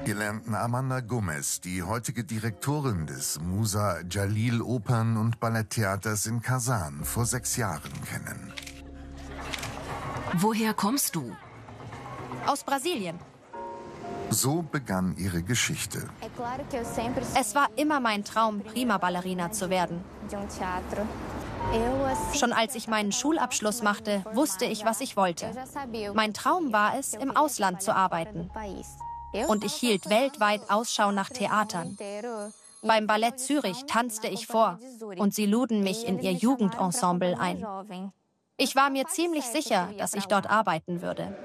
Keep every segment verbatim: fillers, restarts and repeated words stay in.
Wir lernten Amanda Gomez, die heutige Direktorin des Musa Jalil Opern- und Balletttheaters in Kasan, vor sechs Jahren kennen. Woher kommst du? Aus Brasilien. So begann ihre Geschichte. Es war immer mein Traum, Prima-Ballerina zu werden. Schon als ich meinen Schulabschluss machte, wusste ich, was ich wollte. Mein Traum war es, im Ausland zu arbeiten. Und ich hielt weltweit Ausschau nach Theatern. Beim Ballett Zürich tanzte ich vor und sie luden mich in ihr Jugendensemble ein. Ich war mir ziemlich sicher, dass ich dort arbeiten würde.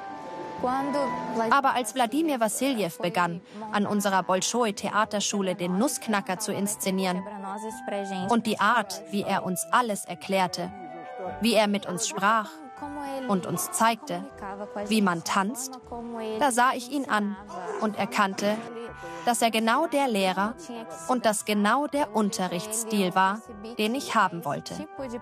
Aber als Wladimir Wassiljew begann, an unserer Bolschoi-Theaterschule den Nussknacker zu inszenieren und die Art, wie er uns alles erklärte, wie er mit uns sprach und uns zeigte, wie man tanzt, da sah ich ihn an und erkannte, dass er genau der Lehrer und dass genau der Unterrichtsstil war, den ich haben wollte.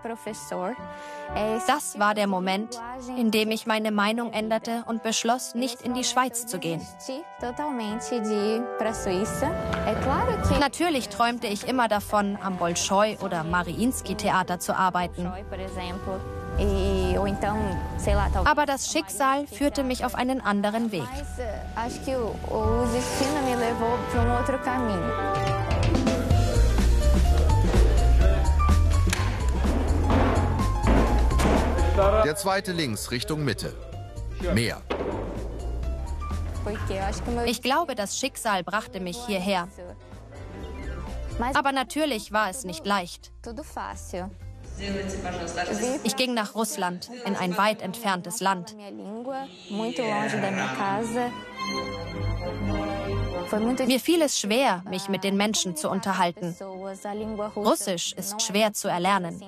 Das war der Moment, in dem ich meine Meinung änderte und beschloss, nicht in die Schweiz zu gehen. Natürlich träumte ich immer davon, am Bolschoi- oder Mariinsky-Theater zu arbeiten. Aber das Schicksal führte mich auf einen anderen Weg. Der zweite links Richtung Mitte. Mehr. Ich glaube, das Schicksal brachte mich hierher. Aber natürlich war es nicht leicht. Ich ging nach Russland, in ein weit entferntes Land. Mir fiel es schwer, mich mit den Menschen zu unterhalten. Russisch ist schwer zu erlernen.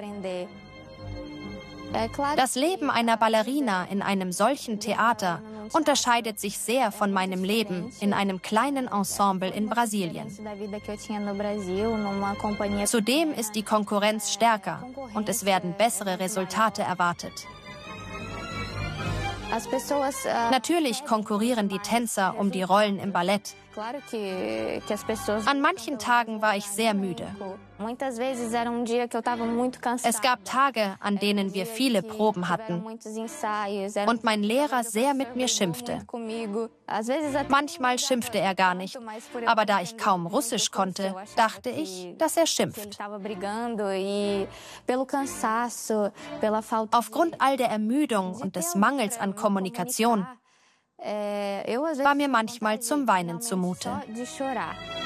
Das Leben einer Ballerina in einem solchen Theater unterscheidet sich sehr von meinem Leben in einem kleinen Ensemble in Brasilien. Zudem ist die Konkurrenz stärker und es werden bessere Resultate erwartet. Natürlich konkurrieren die Tänzer um die Rollen im Ballett. An manchen Tagen war ich sehr müde. Es gab Tage, an denen wir viele Proben hatten und mein Lehrer sehr mit mir schimpfte. Manchmal schimpfte er gar nicht, aber da ich kaum Russisch konnte, dachte ich, dass er schimpft. Aufgrund all der Ermüdung und des Mangels an Kommunikation war mir manchmal zum Weinen zumute.